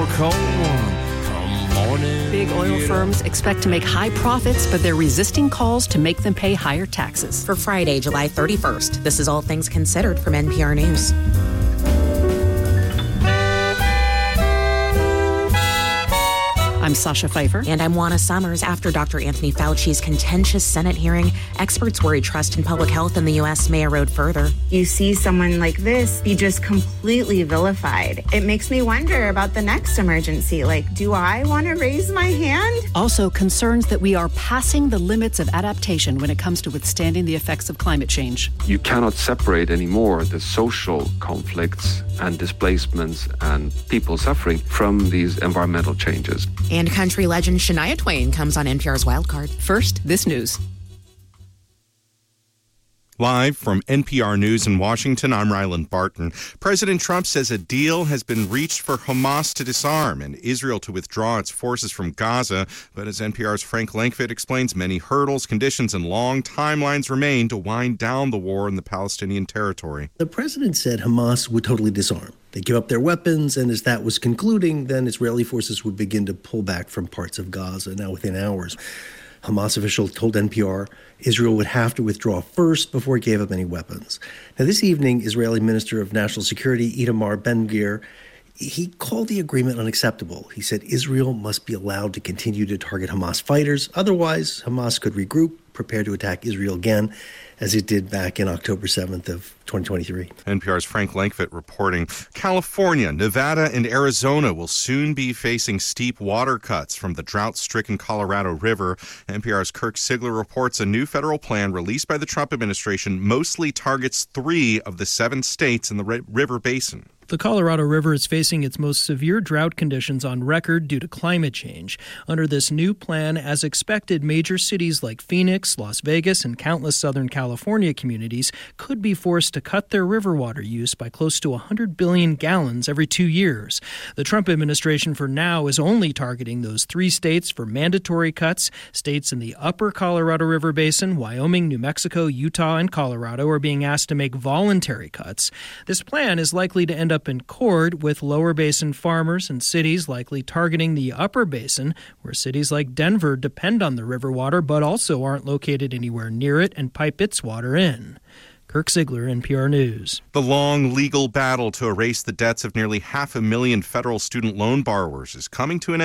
cold one. Come morning. Big oil firms expect to make high profits, but they're resisting calls to make them pay higher taxes. For Friday, July 31st, this is All Things Considered from NPR News. I'm Sasha Pfeiffer. And I'm Juana Summers. After Dr. Anthony Fauci's contentious Senate hearing, experts worry trust in public health in the U.S. may erode further. You see someone like this be just completely vilified. It makes me wonder about the next emergency. Like, do I want to raise my hand? Also, concerns that we are passing the limits of adaptation when it comes to withstanding the effects of climate change. You cannot separate anymore the social conflicts and displacements and people suffering from these environmental changes. And country legend Shania Twain comes on NPR's Wildcard. First, this news. Live from NPR News in Washington, I'm Ryland Barton. President Trump says a deal has been reached for Hamas to disarm and Israel to withdraw its forces from Gaza. But as NPR's Frank Langfitt explains, many hurdles, conditions, and long timelines remain to wind down the war in the Palestinian territory. The president said Hamas would totally disarm. They give up their weapons, and as that was concluding, then Israeli forces would begin to pull back from parts of Gaza, now within hours. Hamas officials told NPR Israel would have to withdraw first before it gave up any weapons. Now, this evening, Israeli Minister of National Security Itamar Ben-Gvir, he called the agreement unacceptable. He said Israel must be allowed to continue to target Hamas fighters. Otherwise, Hamas could regroup, prepare to attack Israel again, as it did back in October 7th of 2023. NPR's Frank Langfitt reporting. California, Nevada, and Arizona will soon be facing steep water cuts from the drought-stricken Colorado River. NPR's Kirk Sigler reports a new federal plan released by the Trump administration mostly targets 3 of the 7 states in the river basin. The Colorado River is facing its most severe drought conditions on record due to climate change. Under this new plan, as expected, major cities like Phoenix, Las Vegas, and countless Southern California communities could be forced to cut their river water use by close to 100 billion gallons every 2 years. The Trump administration for now is only targeting those 3 states for mandatory cuts. States in the upper Colorado River Basin, Wyoming, New Mexico, Utah, and Colorado are being asked to make voluntary cuts. This plan is likely to end up in court, with lower basin farmers and cities likely targeting the upper basin, where cities like Denver depend on the river water but also aren't located anywhere near it and pipe its water in. Kirk Sigler, NPR News. The long legal battle to erase the debts of nearly 500,000 federal student loan borrowers is coming to an end.